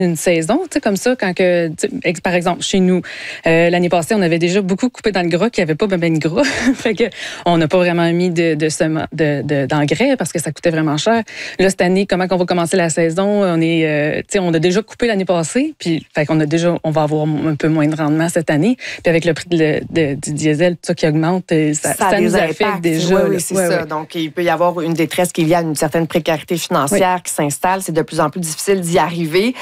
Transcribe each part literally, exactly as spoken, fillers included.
une saison, tu sais, comme ça, quand que, par exemple, chez nous, euh, l'année passée, on avait déjà beaucoup coupé dans le gras, qu'il n'y avait pas ben, ben de gras. Fait que on n'a pas vraiment mis de, de, de, de, d'engrais parce que ça coûtait vraiment cher. Là, cette année, comment qu'on va commencer la saison? On est, euh, tu sais, on a déjà coupé l'année passée, puis fait qu'on a déjà, on va avoir un peu moins de rendement cette année. Puis avec le prix de, de, du diesel, tout ça qui augmente, ça, ça, ça nous affecte déjà. Oui, oui, c'est ouais, ça. Ouais. Donc, il peut y avoir une détresse qui est liée à une certaine précarité financière oui. qui s'installe. C'est de plus en plus difficile d'y arriver.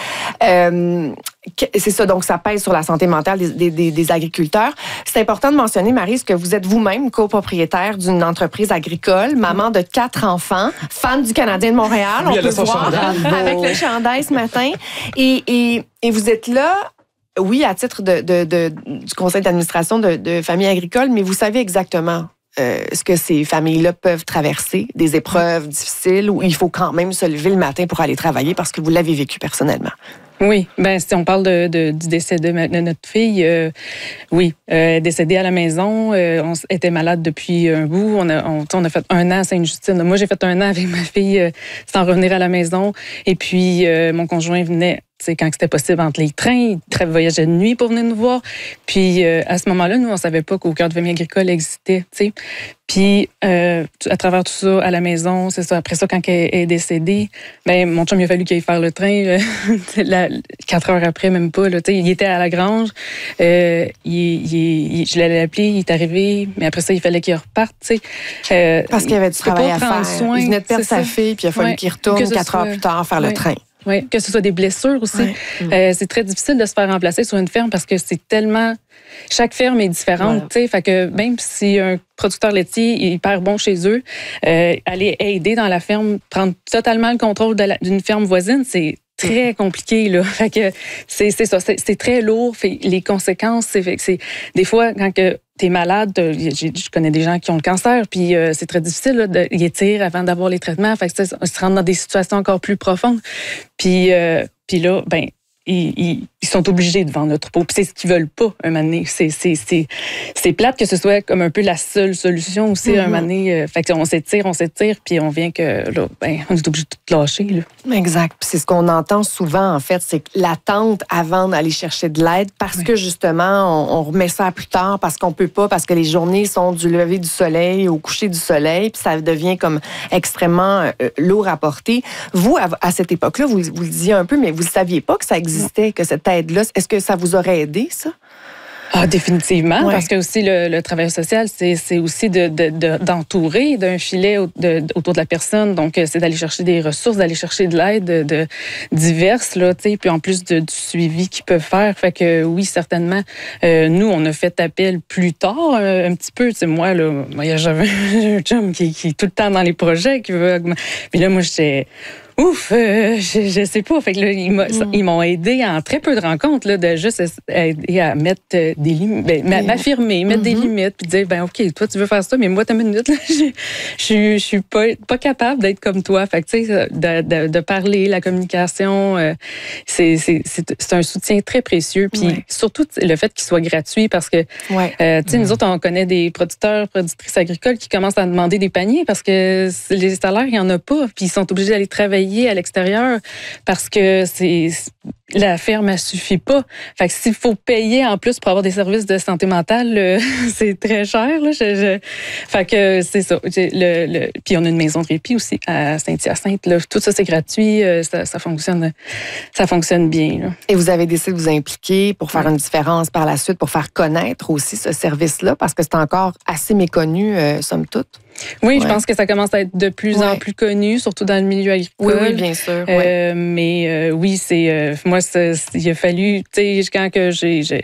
Euh, c'est ça, donc ça pèse sur la santé mentale des, des, des agriculteurs. C'est important de mentionner, Maryse, que vous êtes vous-même copropriétaire d'une entreprise agricole, maman de quatre enfants, fan du Canadien de Montréal, oui, on peut voir, avec le chandail ce matin. Et, et, et vous êtes là, oui, à titre de, de, de, du conseil d'administration de, de famille agricole, mais vous savez exactement Euh, ce que ces familles-là peuvent traverser, des épreuves difficiles où il faut quand même se lever le matin pour aller travailler parce que vous l'avez vécu personnellement. Oui, ben si on parle de, de, du décès de, ma, de notre fille, euh, oui, euh, décédée à la maison, euh, on était malade depuis un bout, on a, on, on a fait un an à Sainte-Justine. Moi, j'ai fait un an avec ma fille euh, sans revenir à la maison, et puis euh, mon conjoint venait, tu sais, quand c'était possible entre les trains, il voyageait de nuit pour venir nous voir. Puis euh, à ce moment-là, nous, on savait pas qu'au cœur de famille agricole existait, tu sais. Puis, euh, à travers tout ça, à la maison, c'est ça. Après ça, quand elle est décédée, ben mon chum, il a fallu qu'il aille faire le train. Euh, la, quatre heures après, même pas. Là, il était à la grange. Euh, il, il, il, je l'allais appeler, il est arrivé. Mais après ça, il fallait qu'il reparte. Euh, Parce qu'il y avait du travail à faire. Soin, il venait de perdre sa ça. fille, puis il a fallu ouais, qu'il retourne quatre soit... heures plus tard faire ouais. le train. Oui, que ce soit des blessures aussi. Ouais. Euh, c'est très difficile de se faire remplacer sur une ferme parce que c'est tellement... Chaque ferme est différente, tu sais. Fait que même si un producteur laitier est hyper bon chez eux, euh, aller aider dans la ferme, prendre totalement le contrôle de la, d'une ferme voisine, c'est très compliqué, là. Fait que c'est, c'est ça, c'est, c'est très lourd. Fait, les conséquences, c'est, fait que c'est des fois, quand que t'es malade, je connais des gens qui ont le cancer, puis euh, c'est très difficile là, de les étirer avant d'avoir les traitements. Fait que ça, on se rend dans des situations encore plus profondes. Puis, euh, puis là, ben Ils, ils, ils sont obligés de vendre le troupeau. Puis c'est ce qu'ils veulent pas, un moment donné. C'est, c'est, c'est, c'est plate que ce soit comme un peu la seule solution aussi, mm-hmm. un moment donné. Euh, fait qu'on s'étire, on s'étire, puis on vient que, là, ben, on est obligé de tout lâcher, là. Exact. Puis c'est ce qu'on entend souvent, en fait, c'est l'attente avant d'aller chercher de l'aide parce oui. que, justement, on, on remet ça plus tard parce qu'on peut pas, parce que les journées sont du lever du soleil au coucher du soleil, puis ça devient comme extrêmement euh, lourd à porter. Vous, à, à cette époque-là, vous, vous le disiez un peu, mais vous ne saviez pas que ça existait, que cette aide-là, est-ce que ça vous aurait aidé, ça? Ah, définitivement, ouais. Parce que aussi le, le travail social, c'est, c'est aussi de, de, de, d'entourer d'un filet de, de, autour de la personne. Donc, c'est d'aller chercher des ressources, d'aller chercher de l'aide de, de diverses, là, tu sais, puis en plus de, du suivi qu'ils peuvent faire. Fait que oui, certainement, euh, nous, on a fait appel plus tard, euh, un petit peu. Tu sais, moi, là, moi, j'avais un chum qui, qui est tout le temps dans les projets, qui veut augmenter. Puis là, moi, j'étais... Ouf, euh, je, je sais pas. Fait que là, ils, m'a, mm. ils m'ont aidé en très peu de rencontres là, de juste aider à mettre des limites, ben, mm. m'affirmer, mettre mm-hmm. des limites, puis dire ben ok, toi tu veux faire ça, mais moi t'as une minute là, je, je, je suis pas pas capable d'être comme toi. Fait que tu sais, de, de, de parler, la communication, euh, c'est, c'est c'est c'est un soutien très précieux. Puis ouais. surtout le fait qu'il soit gratuit, parce que ouais. euh, tu sais, mm. nous autres on connaît des producteurs, productrices agricoles qui commencent à demander des paniers parce que les salaires il y en a pas, puis ils sont obligés d'aller travailler à l'extérieur parce que c'est la ferme, elle suffit pas. Fait que s'il faut payer en plus pour avoir des services de santé mentale, euh, c'est très cher. Là. Je, je... Fait que c'est ça. Le, le... Puis on a une maison de répit aussi à Saint-Hyacinthe. Là. Tout ça, c'est gratuit. Ça, ça fonctionne, ça fonctionne bien. Là. Et vous avez décidé de vous impliquer pour faire ouais. une différence par la suite, pour faire connaître aussi ce service-là, parce que c'est encore assez méconnu, euh, somme toute. Oui, ouais. je pense que ça commence à être de plus ouais. en plus connu, surtout dans le milieu agricole. Oui, oui bien sûr. Euh, ouais. Mais euh, oui, c'est euh, moi, c'est, il a fallu, tu sais, quand que j'ai, j'ai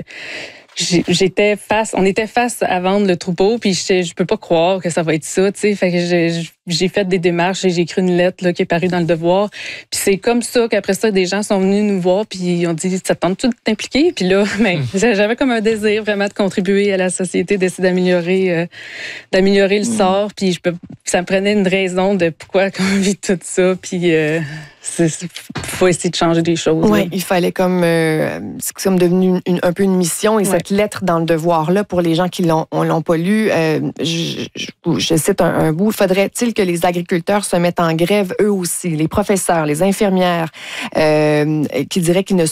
j'étais face, on était face à vendre le troupeau, puis je, je peux pas croire que ça va être ça, tu sais. Fait que j'ai, j'ai fait des démarches et j'ai écrit une lettre là, qui est parue dans le Devoir. Puis c'est comme ça qu'après ça, des gens sont venus nous voir, puis ils ont dit, ça te tente-tu de t'impliquer? Puis là, ben, j'avais comme un désir vraiment de contribuer à la société, d'essayer d'améliorer, euh, d'améliorer le mmh. sort. Puis je peux, ça me prenait une raison de pourquoi on vit tout ça. Puis euh, il faut essayer de changer des choses. Oui, il fallait comme, euh, c'est comme devenu une, une, un peu une mission. Et ouais. cette lettre dans le Devoir-là, pour les gens qui l'ont, on l'ont pas lu, euh, je, je, je cite un, un bout, faudrait-il que les agriculteurs se mettent en grève eux aussi, les professeurs, les infirmières, euh, qui diraient qu'ils ne